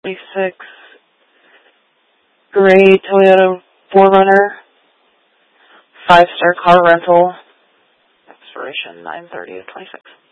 26 gray Toyota 4Runner, 5-star car rental, expiration 9/30/26.